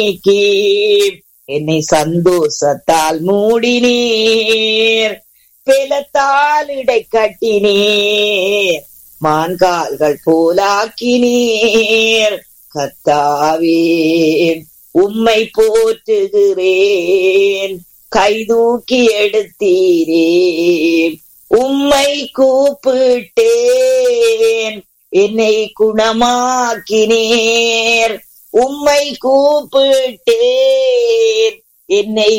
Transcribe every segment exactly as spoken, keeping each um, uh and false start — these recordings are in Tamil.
நீக்கி என்னை சந்தோஷத்தால் மூடினீர். பெலத்தால் இடை கட்டினீர், மான்கால்கள் போலாக்கினீர். கர்த்தாவே உம்மை போற்றுகிறேன், கைதூக்கி எடுத்தீரே. உம்மை கூப்பிட்டேன், என்னை குணமாக்கினீர். உம்மை கூப்பிட்டேன், என்னை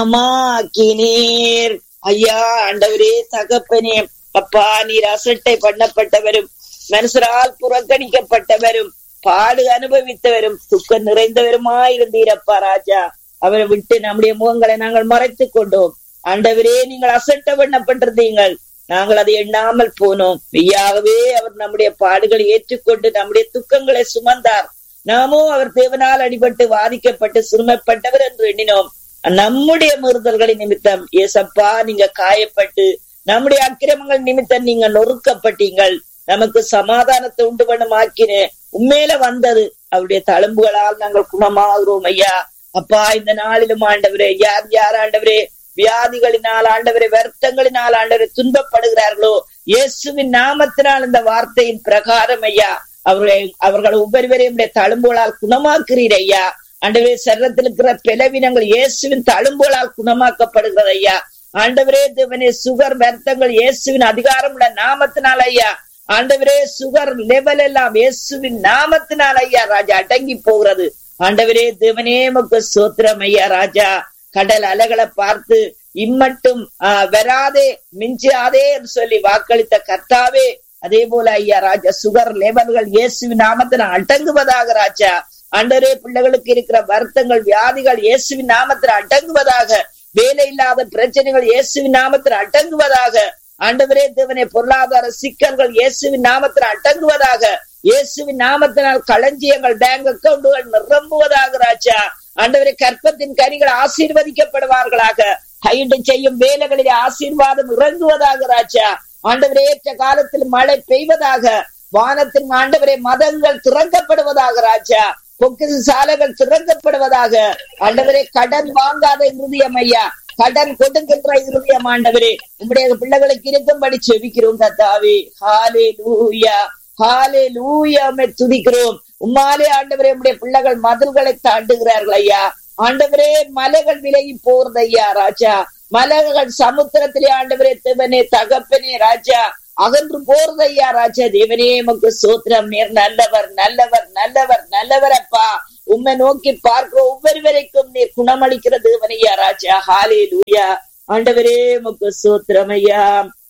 குணமாக்கினீர். ஐயா ஆண்டவரே, தகப்பனே, அப்பா, நீர் அசட்டை பண்ணப்பட்டவரும் மனுஷரால் புறக்கணிக்கப்பட்டவரும் பாடு அனுபவித்தவரும் துக்கம் நிறைந்தவருமாயிருந்தீரப்பா ராஜா. அவரை விட்டு நம்முடைய முகங்களை நாங்கள் மறைத்துக் கொண்டோம். ஆண்டவரே, நீங்கள் அசட்டை பண்ணப்பட்டிருந்தீங்கள், நாங்கள் அதை எண்ணாமல் போனோம். மெய்யாகவே அவர் நம்முடைய பாடுகளை ஏற்றுக்கொண்டு நம்முடைய துக்கங்களை சுமந்தார். நாமோ அவர் தேவனால் அடிபட்டு வாதிக்கப்பட்டு சிறுமைப்பட்டவர் என்று எண்ணினோம். நம்முடைய மீறுதல்களின் நிமித்தம் ஏசப்பா நீங்க காயப்பட்டு, நம்முடைய அக்கிரமங்கள் நிமித்தம் நீங்க நொறுக்கப்பட்டீங்கள். நமக்கு சமாதானத்தை உண்டு பண்ணும் ஆக்கின உண்மையில வந்தது அவருடைய தழும்புகளால் நாங்கள் குணமாகிறோம். ஐயா அப்பா, இந்த நாளிலும் ஆண்டவரே, யார் யார் ஆண்டவரே வியாதிகளினால் ஆண்டவரே வருத்தங்களினால் ஆண்டவரை துன்பப்படுகிறார்களோ, இயேசுவின் நாமத்தினால் இந்த வார்த்தையின் பிரகாரம் ஐயா அவர்களை அவர்கள் ஒவ்வொருவரையும் தழும்புகளால் குணமாக்குறீர் ஐயா. ஆண்டவரே, சரீரத்தில் இருக்கிற பிளவினங்கள் இயேசுவின் தழும்புகளால் குணமாக்கப்படுகிறது ஐயா. ஆண்டவரே தேவனே, சுகர் வருத்தங்கள் இயேசுவின் அதிகாரம் உள்ள நாமத்தினால் ஐயா. ஆண்டவரே, சுகர் லெவல் எல்லாம் இயேசுவின் நாமத்தினால் ஐயா ராஜா அடங்கி போகிறது. ஆண்டவரே தேவனே, உமக்கு ஸ்தோத்திரம் ஐயா ராஜா. கடல் அலைகளை பார்த்து இம்மட்டும் ஆஹ் வராதே மிஞ்சாதே என்று சொல்லி வாக்களித்த கர்த்தாவே, அதே போல ஐயா ராஜா சுகர் லெவல்கள் இயேசுவின் நாமத்தினால் அடங்குவதாக ராஜா. ஆண்டவரே, பிள்ளைகளுக்கு இருக்கிற வருத்தங்கள் வியாதிகள் இயேசுவின் நாமத்தில் அடங்குவதாக. வேலை இல்லாத பிரச்சனைகள் இயேசுவின் நாமத்தில் அடங்குவதாக. ஆண்டவரே தேவனே, பொருளாதார சிக்கல்கள் இயேசுவின் நாமத்தில் அடங்குவதாக. இயேசுவின் நாமத்தினால் களஞ்சியங்கள் பேங்க் அக்கவுண்டுகள் நிரம்புவதாக ராஜா. ஆண்டவரே, கற்பத்தின் கனிகள் ஆசீர்வதிக்கப்படுவார்களாக. கையிட்டு செய்யும் வேலைகளிலே ஆசீர்வாதம் இறங்குவதாக ராஜா. ஆண்டவரே, ஏற்ற காலத்தில் மழை பெய்வதாக. வானத்தின் ஆண்டவரே மதங்கள் திறக்கப்படுவதாக ராஜா. பொக்கிஷ சாலைகள் திறக்கப்படுவதாக. ஆண்டவரே, கடன் வாங்காத இருதயம் ஐயா, கடன் கொடுக்கின்ற இருதயம் ஆண்டவரே உம்முடைய பிள்ளைகளுக்கு இருக்கும்படி செபிக்கிறோம் கர்த்தாவே. ஹல்லேலூயா, ஹல்லேலூயா, உம்மை துதிக்கிறோம். உம்மாலே ஆண்டவரே உம்முடைய பிள்ளைகள் மதில்களை தாண்டுகிறார்கள் ஐயா. ஆண்டவரே, மலைகள் விலகி போறது ஐயா ராஜா. மலைகள் சமுத்திரத்திலே ஆண்டவரே தேவனே தகப்பனே ராஜா அகன்று போறது ஐயா ராஜா. தேவனே உமக்கு ஸ்தோத்திரம். நீர் நல்லவர், நல்லவர், நல்லவர், நல்லவர் அப்பா. உம்மை நோக்கி பார்க்கிற ஒவ்வொருவரைக்கும் நீர் குணமளிக்கிற தேவனையா ராஜா. ஹல்லேலூயா. ஆண்டவரே உமக்கு ஸ்தோத்திரம் ஐயா.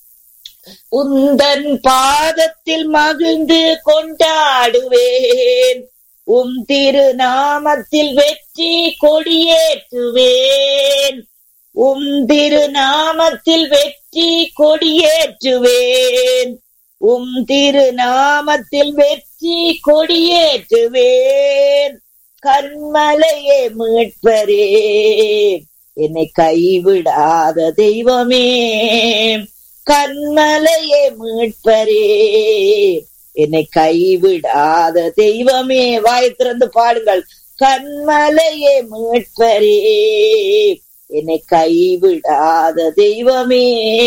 உந்தன் பாதத்தில் மகிழ்ந்து கொண்டாடுவேன், உம் திருநாமத்தில் வெற்றி கொடியேற்றுவேன். உம் திருநாமத்தில் வெற்றி கொடியேற்றுவேன். உம் திருநாமத்தில் வெற்றி கொடியேற்றுவேன். கன்மலையே மீட்பரே, என்னை கைவிடாத தெய்வமே. கன்மலையே மீட்பரே, என்னை கைவிடாத தெய்வமே. வாய் திறந்து பாடுங்கள். கன்மலையே மீட்பரே, என்னை கைவிடாத தெய்வமே.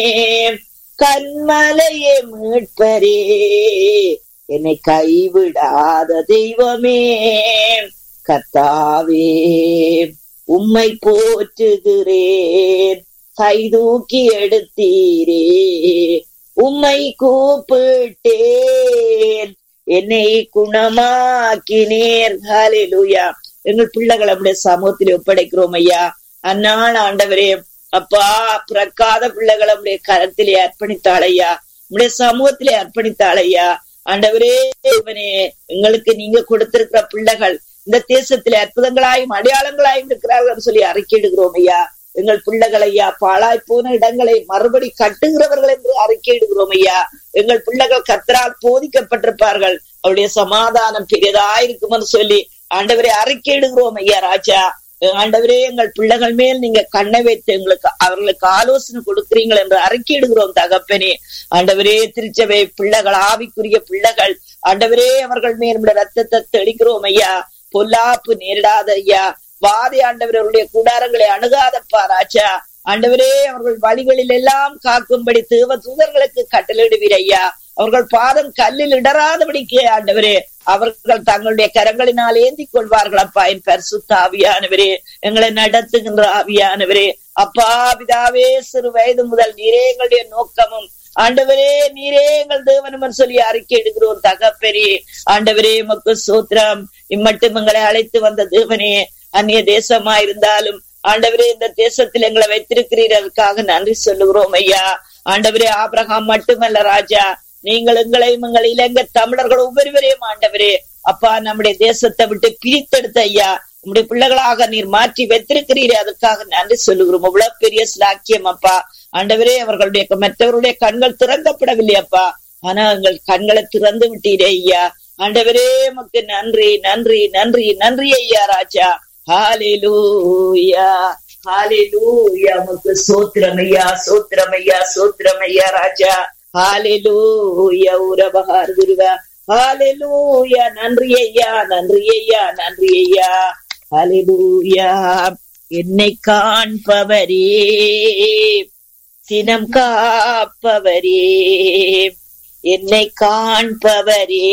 கன்மலையே மீட்பரே, என்னை கைவிடாத தெய்வமே. கர்த்தாவே உம்மை போற்றுகிறேன், கைதூக்கி எடுத்தீரே. உம்மை கூப்பிட்டேன், என்னை குணமாக்கினீர். ஹல்லேலூயா. எங்கள் பிள்ளைகளை நம்முடைய சமூகத்தில் ஒப்படைக்கிறோம் ஐயா. அந்நாள் ஆண்டவரே அப்பா, பிறக்காத பிள்ளைகளை நம்முடைய கரத்திலே அர்ப்பணித்தாளையா, நம்முடைய சமூகத்திலே அர்ப்பணித்தாளையா. ஆண்டவரே இவனே, எங்களுக்கு நீங்க கொடுத்திருக்கிற பிள்ளைகள் இந்த தேசத்திலே அற்புதங்களாயும் அடையாளங்களாயும் இருக்கிறார்கள் சொல்லி அறிக்கையிடுகிறோம் ஐயா. எங்கள் பிள்ளைகள் ஐயா பாழாய் போன இடங்களை மறுபடி கட்டுகிறவர்கள் என்று அறிக்கையிடுகிறோம் ஐயா. எங்கள் பிள்ளைகள் கர்த்தரால் போதிக்கப்பட்டிருப்பார்கள், அவருடைய சமாதானம் பெரியதாயிருக்கும் என்று சொல்லி ஆண்டவரே அறிக்கையிடுகிறோம் ஐயா ராஜா. ஆண்டவரே, எங்கள் பிள்ளைகள் மேல் நீங்க கண்ணை வைத்து எங்களுக்கு அவர்களுக்கு ஆலோசனை கொடுக்கிறீங்கள் என்று அறிக்கையிடுகிறோம் தகப்பனே. ஆண்டவரே, திருச்சபை பிள்ளைகள், ஆவிக்குரிய பிள்ளைகள், ஆண்டவரே அவர்கள் மேல் நம்முடைய ரத்தத்தை தெளிக்கிறோம் ஐயா. பொல்லாப்பு நேரிடாத ஐயா, வாதி ஆண்டவர் அவருடைய கூடாரங்களை அணுகாதப்பா ராஜா. ஆண்டவரே, அவர்கள் வழிகளில் எல்லாம் காக்கும்படி தேவ தூதர்களுக்கு கட்டளையிடுவீர் ஐயா. அவர்கள் பாதம் கல்லில் இடராதபடிக்கு ஆண்டவரே அவர்கள் தங்களுடைய கரங்களினால் ஏந்தி கொள்வார்கள். அப்பா, என் பரிசுத்த ஆவியானவரே, எங்களை நடத்துகின்ற ஆவியானவரே, அப்பா பிதாவே, சிறு வயது முதல் நீரே எங்களுடைய நோக்கமும் ஆண்டவரே, நீரே எங்கள் தேவனும் சொல்லி அறிக்கை எடுக்கிறோம் தகப்பனே. ஆண்டவரே, உமக்கு ஸ்தோத்திரம். இம்மட்டும் எங்களை அழைத்து வந்த தேவனே, அந்நிய தேசமா இருந்தாலும் ஆண்டவரே இந்த தேசத்தில் எங்களை வைத்திருக்கிறீர், அதுக்காக நன்றி சொல்லுகிறோம் ஐயா. ஆண்டவரே, ஆபிரகாம் மட்டுமல்ல ராஜா, நீங்கள் எங்களையும் எங்கள் இலங்கை தமிழர்கள் ஒவ்வொருவரையும் ஆண்டவரே அப்பா நம்முடைய தேசத்தை விட்டு பிரித்தெடுத்த ஐயா உங்களுடைய பிள்ளைகளாக நீர் மாற்றி வைத்திருக்கிறீரே, அதுக்காக நன்றி சொல்லுகிறோம். இவ்வளவு பெரிய சாக்கியம் அப்பா. ஆண்டவரே, அவர்களுடைய மற்றவருடைய கண்கள் திறக்கப்படவில்லை அப்பா, ஆனா எங்கள் கண்களை திறந்து விட்டீரே ஐயா. ஆண்டவரே, உமக்கு நன்றி நன்றி நன்றி நன்றி ஐயா ராஜா. ஹல்லேலூயா ஹல்லேலூயா. உமக்கு ஸ்தோத்திரம் ஐயா, ஸ்தோத்திரம் ஐயா, ஸ்தோத்திரம் ஐயா ராஜா. ஹல்லேலூயா. உரபகார் குருவா. ஹல்லேலூயா. நன்றி ஐயா, நன்றி ஐயா, நன்றி ஐயா. ஹல்லேலூயா. என்னை காண்பவரே, தினம் காப்பவரே, என்னை காண்பவரே,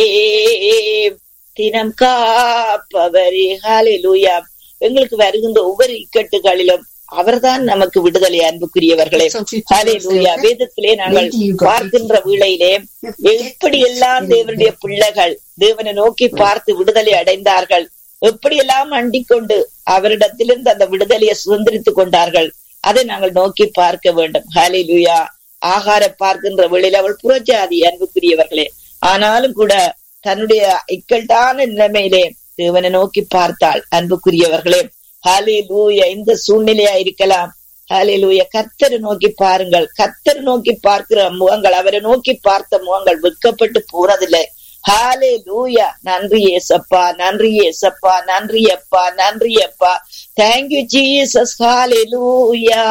தினம் காப்பவரே. ஹல்லேலூயா. எங்களுக்கு வருகின்ற ஒவ்வொரு இக்கட்டுகளிலும் அவர்தான் நமக்கு விடுதலை. அன்புக்குரியவர்களே, ஹல்லேலூயா. வேதத்திலே நாங்கள் பார்க்கின்ற வேளையிலே எப்படி எல்லாம் தேவனுடைய பிள்ளைகள் தேவனை நோக்கி பார்த்து விடுதலை அடைந்தார்கள், எப்படியெல்லாம் அண்டிக் கொண்டு அவரிடத்திலிருந்து அந்த விடுதலையை சுதந்திரித்துக் கொண்டார்கள், அதை நாங்கள் நோக்கி பார்க்க வேண்டும். ஹல்லேலூயா. ஆகார பார்க்கின்ற வேளையில அவள் புறஜாதி, அன்புக்குரியவர்களே, ஆனாலும் கூட தன்னுடைய இக்கட்டான நிலைமையிலே தேவனை நோக்கி பார்த்தாள். அன்புக்குரியவர்களே, ஹல்லேலூயா. இந்த சூழ்நிலையா இருக்கலாம். ஹல்லேலூயா. கர்த்தரை நோக்கி பாருங்கள். கர்த்தரை நோக்கி பார்க்கிற முகங்கள், அவரை நோக்கி பார்த்த முகங்கள் வெட்கப்பட்டு போறதில்லை. ஹல்லேலூயா. நன்றி ஏசப்பா, நன்றி ஏசப்பா, நன்றி அப்பா, நன்றி அப்பா. Thank you Jesus. ஹல்லேலூயா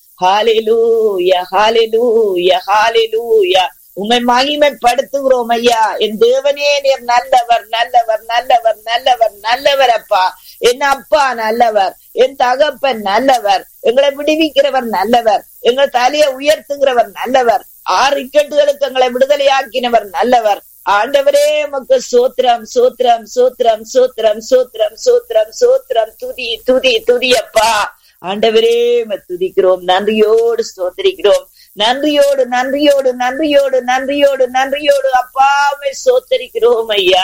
ஹல்லேலூயா ஹல்லேலூயா ஹல்லேலூயா. உம்மை மகிமைப்படுத்துகிறோம் ஐயா. என் தேவனே, நீர் நல்லவர் நல்லவர் நல்லவர் நல்லவர் நல்லவர் அப்பா. என் அப்பா நல்லவர், என் தகப்பன் நல்லவர், எங்களை விடுவிக்கிறவர் நல்லவர், எங்கள் தலையை உயர்த்துகிறவர் நல்லவர், ஆறு இக்கட்டுகளுக்கு எங்களை விடுதலையாக்கினவர் நல்லவர். ஆண்டவரே, உமக்கு சோத்திரம் சோத்திரம் சோத்திரம் சோத்திரம் சோத்திரம் சோத்திரம் சோத்திரம். துதி துதி துதி அப்பா. ஆண்டவரே, துதிக்கிறோம், நன்றியோடு ஸ்தோத்திரிக்கிறோம், நன்றியோடு நன்றியோடு நன்றியோடு நன்றியோடு நன்றியோடு அப்பாவை சோத்தரிக்கிறோம் ஐயா.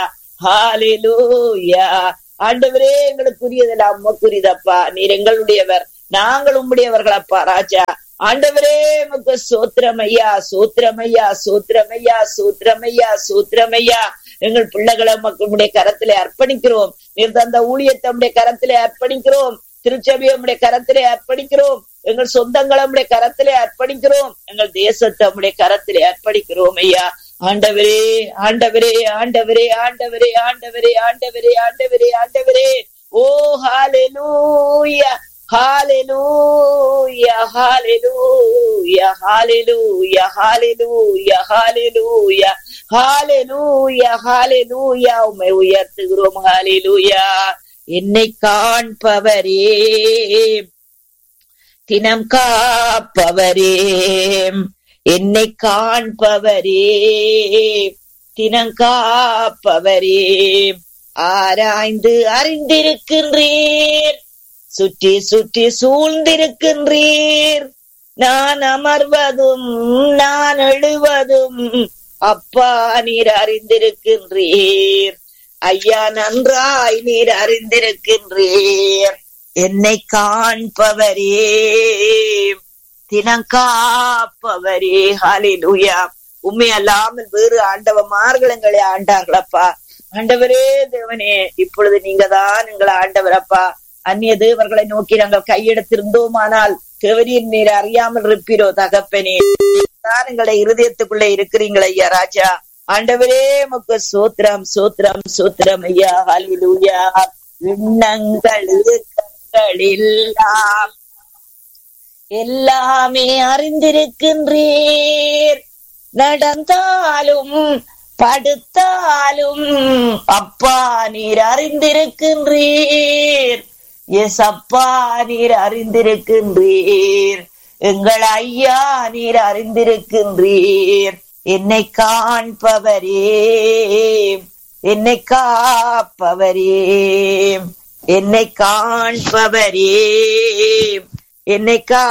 ஹல்லேலூயா. ஆண்டவரே, எங்களுக்குரியதெல்லாம் உமக்குரியதப்பா. நீர் எங்களுடையவர், நாங்கள் உம்முடையவர்கள் அப்பா ராஜா. ஆண்டவரே, உமக்கு சோத்திரமையா சோத்திரமையா சோத்திரமையா சோத்திரமையா சோத்திரமையா. எங்கள் பிள்ளைகளை உம்முடைய கரத்திலே அர்ப்பணிக்கிறோம். நீர் தந்த ஊழியத்தை உம்முடைய கரத்திலே அர்ப்பணிக்கிறோம். திருச்சபையை உம்முடைய கரத்திலே அர்ப்பணிக்கிறோம். எங்கள் சொந்தங்களை உம்முடைய கரத்திலே அர்ப்பணிக்கிறோம். எங்கள் தேசத்தை உம்முடைய கரத்திலே அர்ப்பணிக்கிறோம் ஐயா. ஆண்டவரே ஆண்டவரே ஆண்டவரே ஆண்டவரே ஆண்டவரே ஆண்டவரே ஆண்டவரே ஆண்டவரே. ஓ ஹல்லேலூயா ஹல்லேலூயா ஹல்லேலூயா ஹல்லேலூயா ஹல்லேலூயா ஹல்லேலூயா ஹல்லேலூயா ஹல்லேலூயா. உம்மை உயர்த்துகிறோம். ஹல்லேலூயா. என்னை காண்பவரே, தினம் காப்பவரே, என்னை காண்பவரே, தினம் காப்பவரே, ஆராய்ந்து அறிந்திருக்கின்றீர், சுற்றி சுற்றி சூழ்ந்திருக்கின்றீர். நான் அமர்வதும் நான் எழுவதும் அப்பா நீர் அறிந்திருக்கின்றீர். ஐயா, நன்றாய் நீர் அறிந்திருக்கின்றீர். என்னை காண்பவரே, தினம் காப்பவரே. ஹல்லேலூயா. உண்மை அல்லாமல் வேறு ஆண்டவமார்கள் எங்களை ஆண்டார்களப்பா. ஆண்டவரே தேவனே, இப்பொழுது நீங்க தான் எங்களை ஆண்டவரப்பா. அந்நிய தேவர்களை நோக்கி நாங்கள் கையெடுத்திருந்தோமானால் தேவரின் நீர் அறியாமல் இருப்பீரோ தகப்பனே. தான் எங்களை இருதயத்துக்குள்ளே இருக்கிறீங்களா ஐயா ராஜா. ஆண்டவரே, உமக்கு சோத்திரம் சோத்திரம் சோத்திரம் ஐயா. ஹல்லேலூயா. விண்ணங்கள் எல்லாம் எல்லாமே அறிந்திருக்கின்றீர். நடந்தாலும் படுத்தாலும் அப்பா நீர் அறிந்திருக்கின்றீர். ஏசப்பா நீர் அறிந்திருக்கின்றீர், எங்கள் ஐயா நீர் அறிந்திருக்கின்றீர். என்னை காண்பவரே, என்னை காப்பவரே, என்னை காண்பவரே, என்னை கா